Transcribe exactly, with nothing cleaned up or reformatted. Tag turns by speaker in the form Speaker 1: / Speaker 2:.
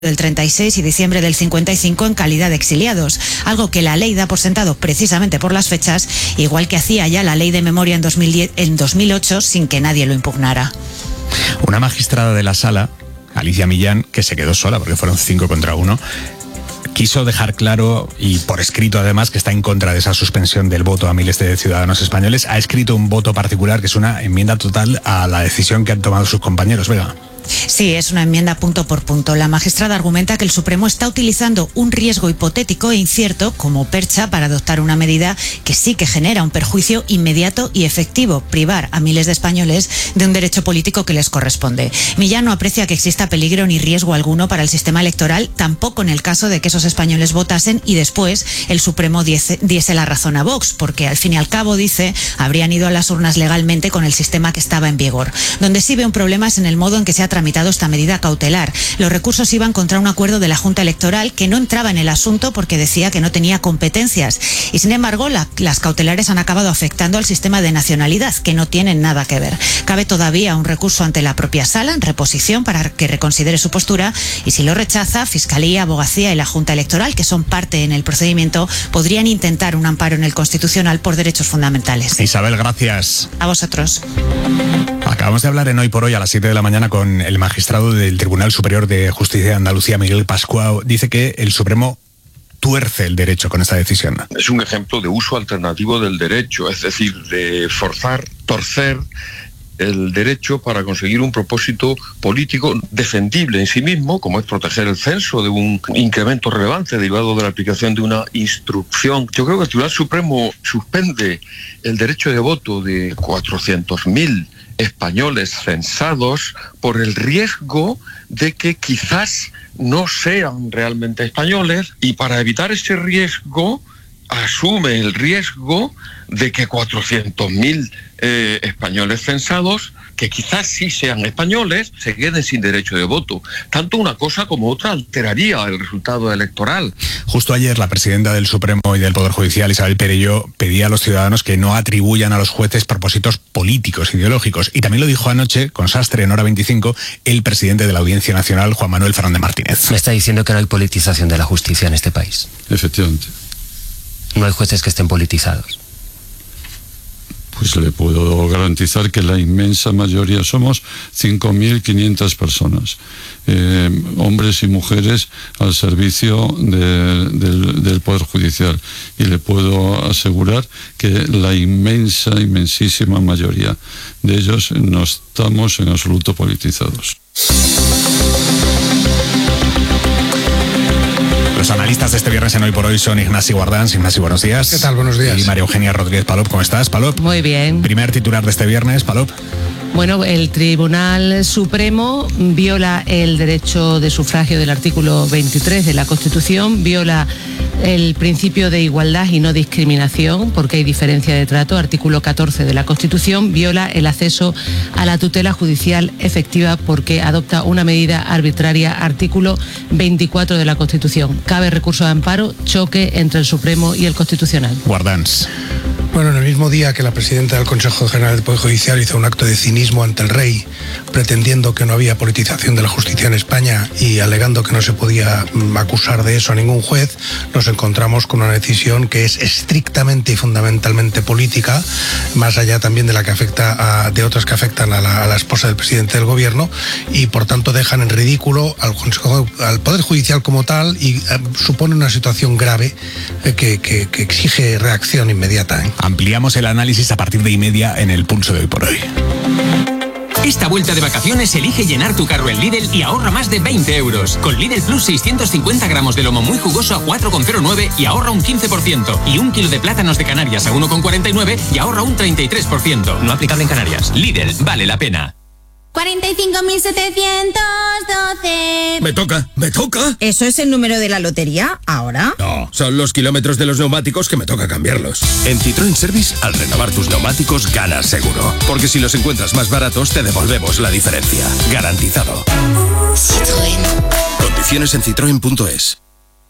Speaker 1: del treinta y seis y diciembre del cincuenta y cinco en calidad de exiliados, algo que la ley da por sentado precisamente por las fechas, igual que hacía ya la ley de memoria en dos mil diez, en dos mil ocho sin que nadie lo impugnara.
Speaker 2: Una magistrada de la sala, Alicia Millán, que se quedó sola porque fueron cinco contra uno, quiso dejar claro, y por escrito además, que está en contra de esa suspensión del voto a miles de ciudadanos españoles. Ha escrito un voto particular que es una enmienda total a la decisión que han tomado sus compañeros. Venga.
Speaker 1: Sí, es una enmienda punto por punto. La magistrada argumenta que el Supremo está utilizando un riesgo hipotético e incierto como percha para adoptar una medida que sí que genera un perjuicio inmediato y efectivo, privar a miles de españoles de un derecho político que les corresponde. Millán no aprecia que exista peligro ni riesgo alguno para el sistema electoral, tampoco en el caso de que esos españoles votasen y después el Supremo diese, diese la razón a Vox, porque al fin y al cabo, dice, habrían ido a las urnas legalmente con el sistema que estaba en vigor. Donde sí ve un problema es en el modo en que se ha tramitado esta medida cautelar. Los recursos iban contra un acuerdo de la Junta Electoral que no entraba en el asunto porque decía que no tenía competencias. Y sin embargo, la, las cautelares han acabado afectando al sistema de nacionalidad, que no tienen nada que ver. Cabe todavía un recurso ante la propia sala en reposición para que reconsidere su postura, y si lo rechaza, Fiscalía, Abogacía y la Junta Electoral, que son parte en el procedimiento, podrían intentar un amparo en el Constitucional por derechos fundamentales.
Speaker 2: Isabel, gracias.
Speaker 1: A vosotros.
Speaker 2: Acabamos de hablar en Hoy por Hoy a las siete de la mañana con el magistrado del Tribunal Superior de Justicia de Andalucía, Miguel Pascual. Dice que el Supremo tuerce el derecho con esta decisión.
Speaker 3: Es un ejemplo de uso alternativo del derecho, es decir, de forzar, torcer el derecho para conseguir un propósito político defendible en sí mismo, como es proteger el censo de un incremento relevante derivado de la aplicación de una instrucción. Yo creo que el Tribunal Supremo suspende el derecho de voto de cuatrocientos mil españoles censados por el riesgo de que quizás no sean realmente españoles, y para evitar ese riesgo asume el riesgo de que cuatrocientos mil eh, españoles censados, que quizás sí sean españoles, se queden sin derecho de voto. Tanto una cosa como otra alteraría el resultado electoral.
Speaker 2: Justo ayer la presidenta del Supremo y del Poder Judicial, Isabel Perelló, pedía a los ciudadanos que no atribuyan a los jueces propósitos políticos, ideológicos. Y también lo dijo anoche, con Sastre, en Hora veinticinco, el presidente de la Audiencia Nacional, Juan Manuel Fernández Martínez.
Speaker 4: Me está diciendo que no hay politización de la justicia en este país.
Speaker 5: Efectivamente.
Speaker 4: No hay jueces que estén politizados.
Speaker 5: Pues le puedo garantizar que la inmensa mayoría, somos cinco mil quinientas personas, eh, hombres y mujeres al servicio de, del, del Poder Judicial, y le puedo asegurar que la inmensa, inmensísima mayoría de ellos no estamos en absoluto politizados.
Speaker 2: Los analistas de este viernes en Hoy por Hoy son Ignasi Guardans. Ignasi, buenos días.
Speaker 6: ¿Qué tal? Buenos días.
Speaker 2: Y María Eugenia Rodríguez Palop. ¿Cómo estás, Palop?
Speaker 7: Muy bien.
Speaker 2: Primer titular de este viernes, Palop.
Speaker 7: Bueno, el Tribunal Supremo viola el derecho de sufragio del artículo veintitrés de la Constitución, viola el principio de igualdad y no discriminación, porque hay diferencia de trato, artículo catorce de la Constitución, viola el acceso a la tutela judicial efectiva porque adopta una medida arbitraria, artículo veinticuatro de la Constitución. Cabe recurso de amparo, choque entre el Supremo y el Constitucional.
Speaker 2: Guardans.
Speaker 6: Bueno, en el mismo día que la presidenta del Consejo General del Poder Judicial hizo un acto de cinismo ante el rey, pretendiendo que no había politización de la justicia en España y alegando que no se podía acusar de eso a ningún juez, nos encontramos con una decisión que es estrictamente y fundamentalmente política, más allá también de la que afecta a, de otras que afectan a la, a la esposa del presidente del gobierno, y por tanto dejan en ridículo al Consejo, al Poder Judicial como tal, y eh, supone una situación grave eh, que, que, que exige reacción inmediata, ¿eh?
Speaker 2: Ampliamos el análisis a partir de y media en el Pulso de Hoy por Hoy.
Speaker 8: Esta vuelta de vacaciones elige llenar tu carro en Lidl y ahorra más de veinte euros. Con Lidl Plus seiscientos cincuenta gramos de lomo muy jugoso a cuatro coma cero nueve y ahorra un quince por ciento. Y un kilo de plátanos de Canarias a uno coma cuarenta y nueve y ahorra un treinta y tres por ciento. No aplicable en Canarias. Lidl, vale la pena.
Speaker 9: cuarenta y cinco mil setecientos doce.
Speaker 10: Me toca, me toca.
Speaker 9: ¿Eso es el número de la lotería ahora?
Speaker 10: No, son los kilómetros de los neumáticos que me toca cambiarlos.
Speaker 11: En Citroën Service, al renovar tus neumáticos, ganas seguro. Porque si los encuentras más baratos, te devolvemos la diferencia. Garantizado.
Speaker 9: Citroën.
Speaker 11: Condiciones en citroen punto es.